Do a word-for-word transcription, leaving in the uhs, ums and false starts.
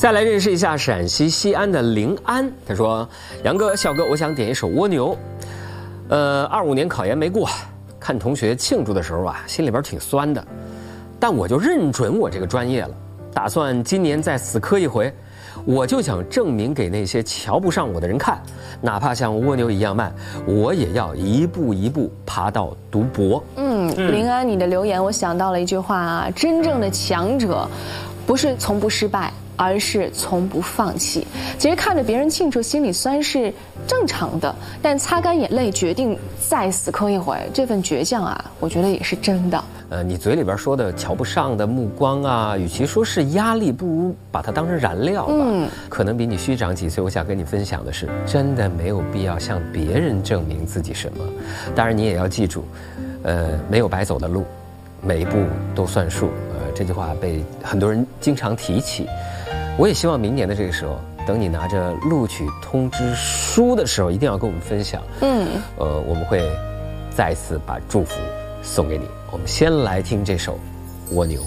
再来认识一下陕西西安的临安，他说：“杨哥、笑哥，我想点一首《蜗牛》。呃，二五年考研没过，看同学庆祝的时候啊，心里边挺酸的。但我就认准我这个专业了，打算今年再死磕一回。我就想证明给那些瞧不上我的人看，哪怕像蜗牛一样慢，我也要一步一步爬到读博。” 嗯，临安，你的留言我想到了一句话啊，真正的强者，不是从不失败，而是从不放弃。其实看着别人庆祝，心里酸是正常的，但擦干眼泪，决定再死磕一回，这份倔强啊，我觉得也是真的。 呃，你嘴里边说的瞧不上的目光啊，与其说是压力，不如把它当成燃料吧。嗯，可能比你虚长几岁。我想跟你分享的是，真的没有必要向别人证明自己什么。当然，你也要记住，呃，没有白走的路，每一步都算数。呃，这句话被很多人经常提起。我也希望明年的这个时候，等你拿着录取通知书的时候，一定要跟我们分享。嗯，呃，我们会再次把祝福送给你。我们先来听这首《蜗牛》。